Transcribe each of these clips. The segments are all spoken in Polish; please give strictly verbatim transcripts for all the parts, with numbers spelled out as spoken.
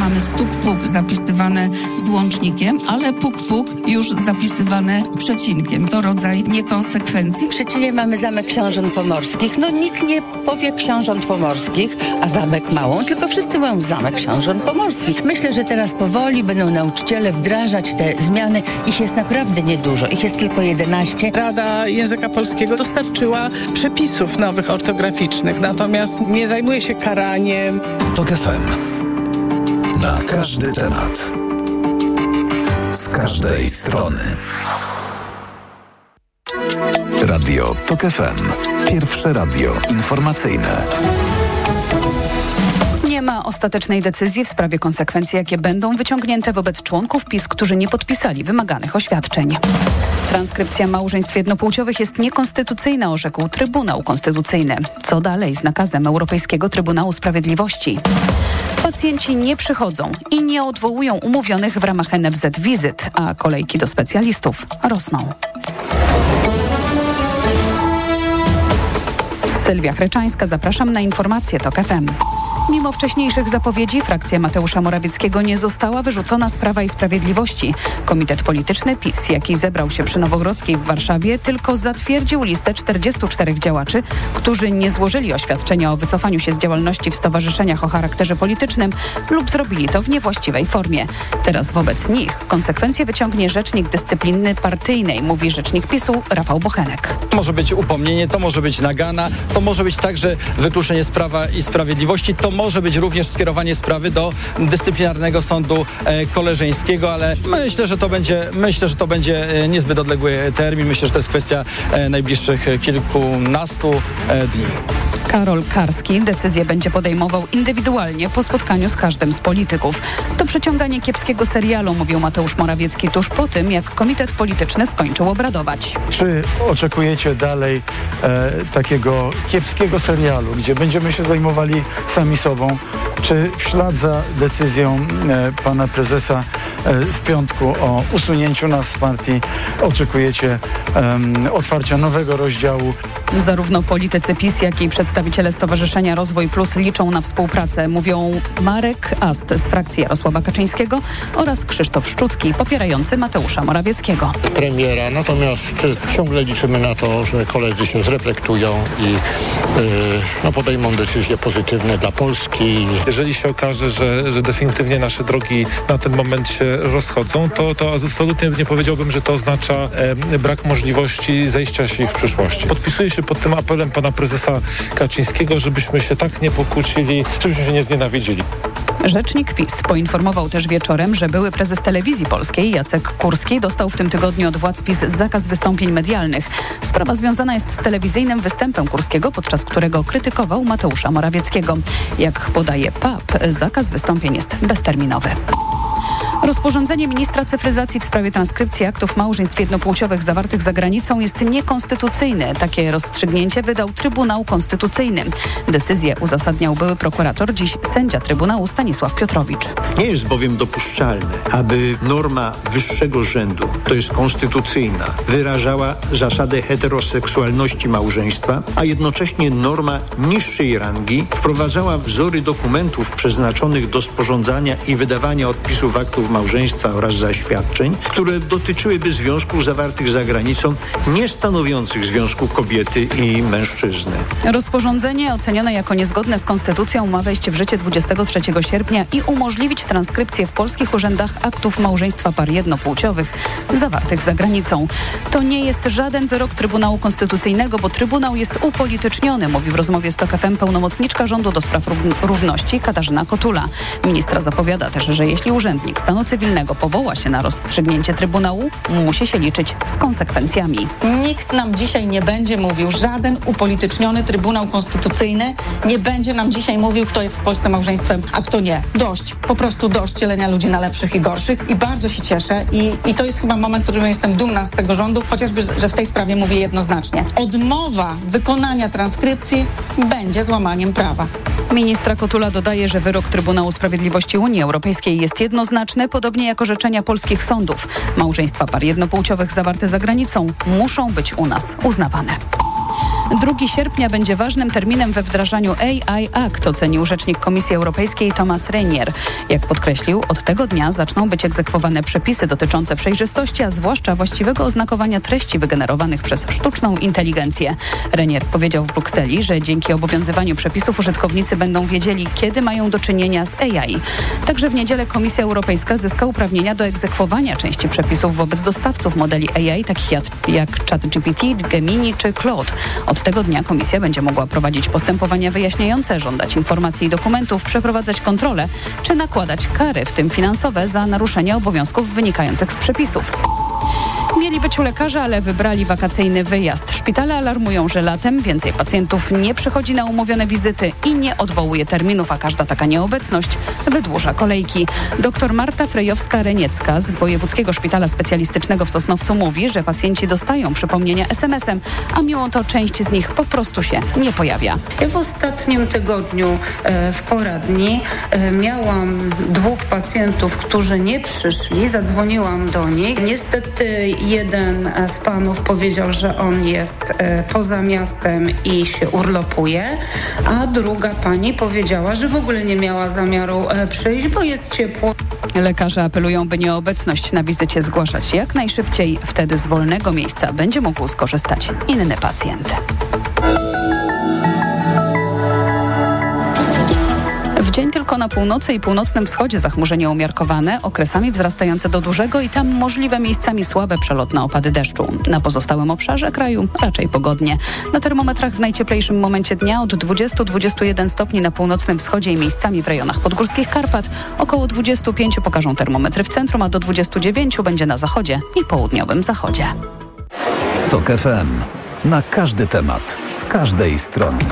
mamy stuk-puk zapisywane z łącznikiem, ale puk-puk już zapisywane z przecinkiem. To rodzaj niekonsekwencji. W Szczecinie mamy Zamek Książąt Pomorskich. No nikt nie powie Książąt Pomorskich, a Zamek Małą, tylko wszyscy mówią Zamek Książąt Pomorskich. Myślę, że teraz powoli będą nauczyciele wdrażać te zmiany. Ich jest naprawdę niedużo. Ich jest tylko jedenaście. Rada Języka Polskiego dostarczyła przepisów nowych ortograficznych, natomiast nie zajmuje się karaniem. TOK F M. Na każdy temat. Z każdej strony. Radio TOK F M. Pierwsze radio informacyjne. Nie ma ostatecznej decyzji w sprawie konsekwencji, jakie będą wyciągnięte wobec członków PiS, którzy nie podpisali wymaganych oświadczeń. Transkrypcja małżeństw jednopłciowych jest niekonstytucyjna, orzekł Trybunał Konstytucyjny. Co dalej z nakazem Europejskiego Trybunału Sprawiedliwości? Pacjenci nie przychodzą i nie odwołują umówionych w ramach N F Z wizyt, a kolejki do specjalistów rosną. Sylwia Chreczańska, zapraszam na informacje TOK F M. Mimo wcześniejszych zapowiedzi frakcja Mateusza Morawieckiego nie została wyrzucona z Prawa i Sprawiedliwości. Komitet polityczny PiS, jaki zebrał się przy Nowogrodzkiej w Warszawie, tylko zatwierdził listę czterdziestu czterech działaczy, którzy nie złożyli oświadczenia o wycofaniu się z działalności w stowarzyszeniach o charakterze politycznym lub zrobili to w niewłaściwej formie. Teraz wobec nich konsekwencje wyciągnie rzecznik dyscypliny partyjnej, mówi rzecznik PiSu Rafał Bochenek. Może być upomnienie, to może być nagana, to może być także wykluczenie z Prawa i Sprawiedliwości, to może być również skierowanie sprawy do dyscyplinarnego sądu e, koleżeńskiego, ale myślę, że to będzie, myślę, że to będzie niezbyt odległy termin. Myślę, że to jest kwestia e, najbliższych kilkunastu e, dni. Karol Karski decyzję będzie podejmował indywidualnie po spotkaniu z każdym z polityków. To przeciąganie kiepskiego serialu, mówił Mateusz Morawiecki tuż po tym, jak komitet polityczny skończył obradować. Czy oczekujecie dalej e, takiego kiepskiego serialu, gdzie będziemy się zajmowali sami sobą? Czy w ślad za decyzją e, pana prezesa e, z piątku o usunięciu nas z partii oczekujecie e, otwarcia nowego rozdziału? Zarówno politycy PiS, jak i przedstawiciele Stowarzyszenia Rozwój Plus liczą na współpracę, mówią Marek Ast z frakcji Jarosława Kaczyńskiego oraz Krzysztof Szczucki, popierający Mateusza Morawieckiego. Premiera, natomiast ciągle liczymy na to, że koledzy się zreflektują i yy, no, podejmą decyzje pozytywne dla Polski. Jeżeli się okaże, że, że definitywnie nasze drogi na ten moment się rozchodzą, to, to absolutnie nie powiedziałbym, że to oznacza e, brak możliwości zejścia się ich w przyszłości. Podpisuję się pod tym apelem pana prezesa Kaczyńskiego, żebyśmy się tak nie pokłócili, żebyśmy się nie znienawidzili. Rzecznik PiS poinformował też wieczorem, że były prezes Telewizji Polskiej Jacek Kurski dostał w tym tygodniu od władz PiS zakaz wystąpień medialnych. Sprawa związana jest z telewizyjnym występem Kurskiego, podczas którego krytykował Mateusza Morawieckiego. Jak podaje P A P, zakaz wystąpień jest bezterminowy. Rozporządzenie ministra cyfryzacji w sprawie transkrypcji aktów małżeństw jednopłciowych zawartych za granicą jest niekonstytucyjne. Takie rozstrzygnięcie wydał Trybunał Konstytucyjny. Decyzję uzasadniał były prokurator, dziś sędzia Trybunału Stanisław Piotrowicz. Nie jest bowiem dopuszczalne, aby norma wyższego rzędu, to jest konstytucyjna, wyrażała zasadę heteroseksualności małżeństwa, a jednocześnie norma niższej rangi wprowadzała wzory dokumentów przeznaczonych do sporządzania i wydawania odpisów aktów małżeństwa oraz zaświadczeń, które dotyczyłyby związków zawartych za granicą, nie stanowiących związku kobiety i mężczyzny. Rozporządzenie ocenione jako niezgodne z konstytucją ma wejść w życie dwudziestego trzeciego sierpnia i umożliwić transkrypcję w polskich urzędach aktów małżeństwa par jednopłciowych zawartych za granicą. To nie jest żaden wyrok Trybunału Konstytucyjnego, bo Trybunał jest upolityczniony, mówi w rozmowie z TOK F M pełnomocniczka rządu do spraw równości Katarzyna Kotula. Ministra zapowiada też, że jeśli urzędnik stanu cywilnego powoła się na rozstrzygnięcie Trybunału, musi się liczyć z konsekwencjami. Nikt nam dzisiaj nie będzie mówił, żaden upolityczniony Trybunał Konstytucyjny nie będzie nam dzisiaj mówił, kto jest w Polsce małżeństwem, a kto nie. Dość, po prostu dość dzielenia ludzi na lepszych i gorszych i bardzo się cieszę i, i to jest chyba moment, w którym jestem dumna z tego rządu, chociażby, że w tej sprawie mówię jednoznacznie. Odmowa wykonania transkrypcji będzie złamaniem prawa. Ministra Kotula dodaje, że wyrok Trybunału Sprawiedliwości Unii Europejskiej jest jednoznaczny, podobnie jak orzeczenia polskich sądów. Małżeństwa par jednopłciowych zawarte za granicą muszą być u nas uznawane. drugiego sierpnia będzie ważnym terminem we wdrażaniu A I Act, ocenił rzecznik Komisji Europejskiej Thomas Reynier. Jak podkreślił, od tego dnia zaczną być egzekwowane przepisy dotyczące przejrzystości, a zwłaszcza właściwego oznakowania treści wygenerowanych przez sztuczną inteligencję. Reynier powiedział w Brukseli, że dzięki obowiązywaniu przepisów użytkownicy będą wiedzieli, kiedy mają do czynienia z A I. Także w niedzielę Komisja Europejska zyska uprawnienia do egzekwowania części przepisów wobec dostawców modeli A I, takich jak, jak ChatGPT, Gemini czy Claude. Od tego dnia Komisja będzie mogła prowadzić postępowania wyjaśniające, żądać informacji i dokumentów, przeprowadzać kontrole czy nakładać kary, w tym finansowe, za naruszenie obowiązków wynikających z przepisów. Mieli być u lekarza, ale wybrali wakacyjny wyjazd. Szpitale alarmują, że latem więcej pacjentów nie przychodzi na umówione wizyty i nie odwołuje terminów, a każda taka nieobecność wydłuża kolejki. Doktor Marta Frejowska-Reniecka z Wojewódzkiego Szpitala Specjalistycznego w Sosnowcu mówi, że pacjenci dostają przypomnienia es em esem, a mimo to część z nich po prostu się nie pojawia. Ja w ostatnim tygodniu e, w poradni e, miałam dwóch pacjentów, którzy nie przyszli. Zadzwoniłam do nich. Niestety jeden z panów powiedział, że on jest e, poza miastem i się urlopuje, a druga pani powiedziała, że w ogóle nie miała zamiaru e, przyjść, bo jest ciepło. Lekarze apelują, by nieobecność na wizycie zgłaszać jak najszybciej. Wtedy z wolnego miejsca będzie mógł skorzystać inny pacjent. W dzień tylko na północy i północnym wschodzie zachmurzenie umiarkowane, okresami wzrastające do dużego i tam możliwe miejscami słabe przelotne opady deszczu. Na pozostałym obszarze kraju raczej pogodnie. Na termometrach w najcieplejszym momencie dnia od dwudziestu do dwudziestu jeden stopni na północnym wschodzie i miejscami w rejonach podgórskich Karpat. Około dwudziestu pięciu pokażą termometry w centrum, a do dwudziestu dziewięciu będzie na zachodzie i południowym zachodzie. TOK F M. Na każdy temat, z każdej strony.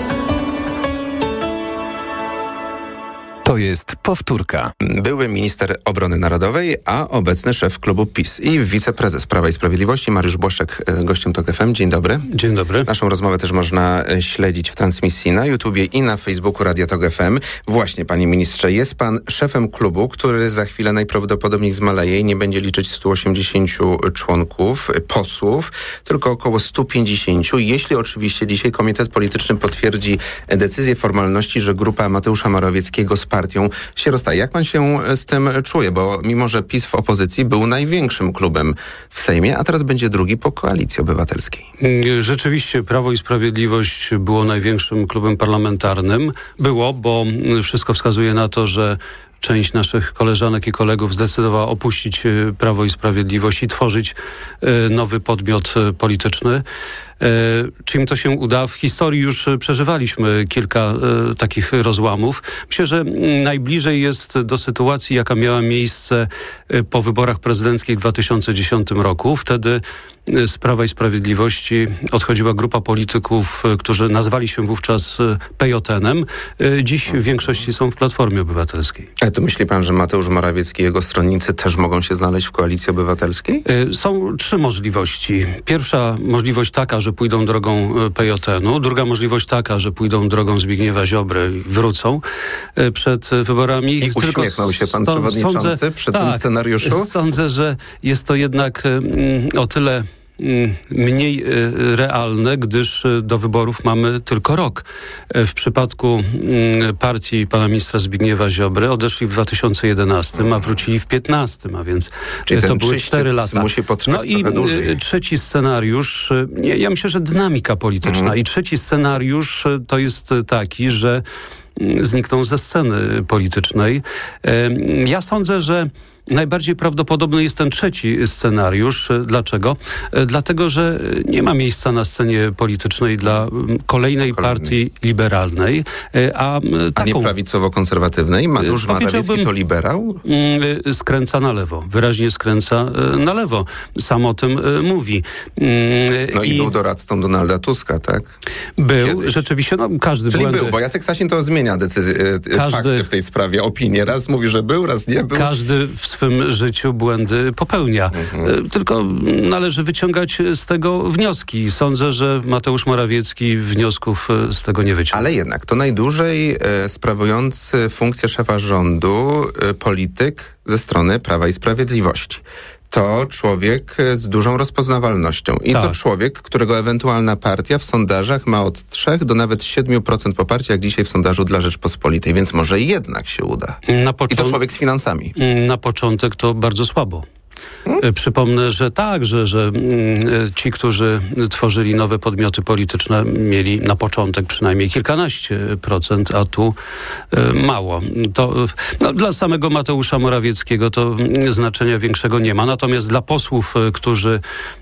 To jest powtórka. Były minister obrony narodowej, a obecny szef klubu PiS i wiceprezes Prawa i Sprawiedliwości Mariusz Błaszczak, gościem TOK F M. Dzień dobry. Dzień dobry. Naszą rozmowę też można śledzić w transmisji na YouTubie i na Facebooku Radia TOK F M. Właśnie, panie ministrze, jest pan szefem klubu, który za chwilę najprawdopodobniej zmaleje i nie będzie liczyć stu osiemdziesięciu członków, posłów, tylko około stu pięćdziesięciu. Jeśli oczywiście dzisiaj Komitet Polityczny potwierdzi decyzję formalności, że grupa Mateusza Morawieckiego z partią się rozstaje. Jak pan się z tym czuje? Bo mimo, że PiS w opozycji był największym klubem w Sejmie, a teraz będzie drugi po Koalicji Obywatelskiej. Rzeczywiście Prawo i Sprawiedliwość było największym klubem parlamentarnym. Było, bo wszystko wskazuje na to, że część naszych koleżanek i kolegów zdecydowała opuścić Prawo i Sprawiedliwość i tworzyć nowy podmiot polityczny. Czy im to się uda? W historii już przeżywaliśmy kilka e, takich rozłamów. Myślę, że najbliżej jest do sytuacji, jaka miała miejsce po wyborach prezydenckich w dwa tysiące dziesiątym roku. Wtedy z Prawa i Sprawiedliwości odchodziła grupa polityków, którzy nazwali się wówczas P J N-em. Dziś w większości są w Platformie Obywatelskiej. Ale to myśli pan, że Mateusz Morawiecki i jego stronnicy też mogą się znaleźć w Koalicji Obywatelskiej? Są trzy możliwości. Pierwsza możliwość taka, że pójdą drogą P J N-u. Druga możliwość taka, że pójdą drogą Zbigniewa Ziobry i wrócą przed wyborami. I Tylko uśmiechnął się pan sto, przewodniczący sądzę, przed tak, tym scenariuszu? Sądzę, że jest to jednak mm, o tyle mniej realne, gdyż do wyborów mamy tylko rok. W przypadku partii pana ministra Zbigniewa Ziobry odeszli w dwa tysiące jedenastym, a wrócili w piętnastym, a więc czyli to były cztery lata. Musi potrwać no i dłużej. Trzeci scenariusz, ja, ja myślę, że dynamika polityczna mhm. i trzeci scenariusz to jest taki, że znikną ze sceny politycznej. Ja sądzę, że najbardziej prawdopodobny jest ten trzeci scenariusz. Dlaczego? Dlatego, że nie ma miejsca na scenie politycznej dla kolejnej Kolejny. partii liberalnej. A, taką, a nie prawicowo-konserwatywnej? Mateusz Morawiecki to liberał? Skręca na lewo. Wyraźnie skręca na lewo. Sam o tym mówi. No i, i był doradcą Donalda Tuska, tak? Był. Kiedyś. Rzeczywiście, no każdy Czyli błędy. był, bo Jacek Sasin to zmienia decyzję, każdy, fakty w tej sprawie, opinię. Raz mówi, że był, raz nie był. Każdy w swym życiu błędy popełnia. Mhm. Tylko należy wyciągać z tego wnioski. Sądzę, że Mateusz Morawiecki wniosków z tego nie wyciąga. Ale jednak to najdłużej e, sprawujący funkcję szefa rządu e, polityk ze strony Prawa i Sprawiedliwości. to człowiek z dużą rozpoznawalnością. I tak. to człowiek, którego ewentualna partia w sondażach ma od trzech do nawet siedmiu procent poparcia, jak dzisiaj w sondażu dla Rzeczpospolitej. Więc może jednak się uda. Na począ- I to człowiek z finansami. Na początek to bardzo słabo. Hmm? Przypomnę, że tak, że, że ci, którzy tworzyli nowe podmioty polityczne, mieli na początek przynajmniej kilkanaście procent, a tu y, mało. To no, dla samego Mateusza Morawieckiego to znaczenia większego nie ma. Natomiast dla posłów, którzy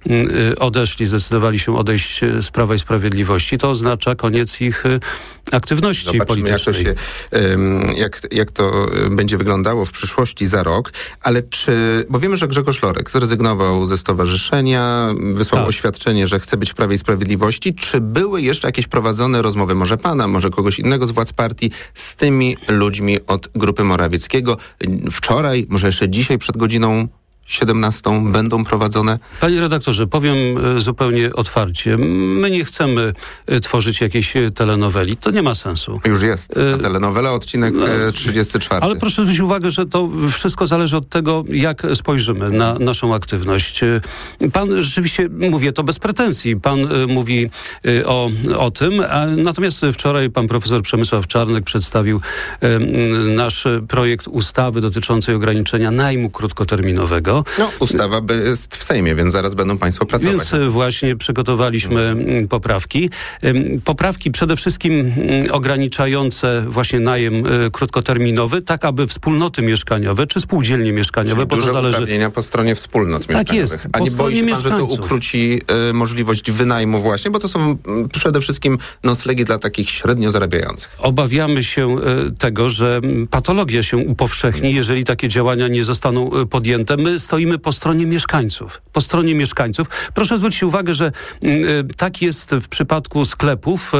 y, odeszli, zdecydowali się odejść z Prawa i Sprawiedliwości, to oznacza koniec ich y, aktywności Zobaczymy, politycznej. Jak to, się, ym, jak, jak to będzie wyglądało w przyszłości za rok. Ale czy... Bo wiemy, że Grzegorz Lorek zrezygnował ze stowarzyszenia, wysłał tak. oświadczenie, że chce być w Prawie i Sprawiedliwości. Czy były jeszcze jakieś prowadzone rozmowy, może pana, może kogoś innego z władz partii, z tymi ludźmi od grupy Morawieckiego? Wczoraj, może jeszcze dzisiaj przed godziną siedemnastą będą prowadzone? Panie redaktorze, powiem y, zupełnie otwarcie. My nie chcemy y, tworzyć jakiejś y, telenoweli. To nie ma sensu. Już jest. Y- telenowela, odcinek no, trzydziesty czwarty. Ale proszę zwrócić uwagę, że to wszystko zależy od tego, jak spojrzymy na naszą aktywność. Pan rzeczywiście, mówię to bez pretensji, pan y, mówi y, o, o tym, a natomiast wczoraj pan profesor Przemysław Czarnek przedstawił y, y, nasz projekt ustawy dotyczącej ograniczenia najmu krótkoterminowego. No, ustawa jest w Sejmie, więc zaraz będą państwo pracować. Więc właśnie przygotowaliśmy poprawki. Poprawki przede wszystkim ograniczające właśnie najem krótkoterminowy, tak aby wspólnoty mieszkaniowe czy spółdzielnie mieszkaniowe, Czyli bo to duże zależy... uprawnienia po stronie wspólnot tak mieszkaniowych. jest, A nie boi się pan, że to mieszkańców. ukróci y, możliwość wynajmu właśnie, bo to są y, przede wszystkim noclegi dla takich średnio zarabiających. Obawiamy się y, tego, że patologia się upowszechni, jeżeli takie działania nie zostaną y, podjęte. My stoimy po stronie mieszkańców. Po stronie mieszkańców. Proszę zwrócić uwagę, że y, tak jest w przypadku sklepów,